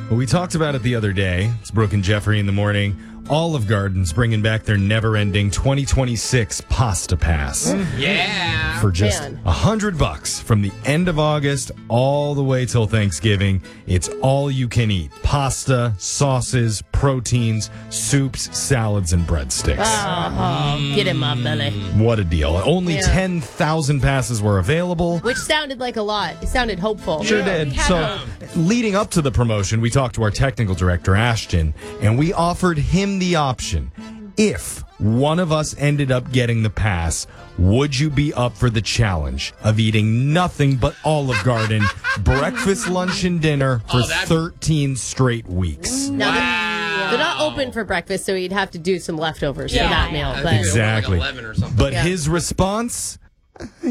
Well, we talked about it the other day. It's Brooke and Jeffrey in the morning. Olive Garden's bringing back their never-ending 2026 Pasta Pass. Yeah. For just $100 from the end of August all the way till Thanksgiving. It's all you can eat. Pasta, sauces, proteins, soups, salads, and breadsticks. Get in my belly. What a deal. Only 10,000 passes were available. Which sounded like a lot. It sounded hopeful. Sure did. So, leading up to the promotion, we talked to our technical director, Ashton, and we offered him the option. If one of us ended up getting the pass, would you be up for the challenge of eating nothing but Olive Garden breakfast, lunch, and dinner for 13 straight weeks? Now, they're not open for breakfast, so you'd have to do some leftovers for that meal. But Exactly. Like 11 or something. But his response...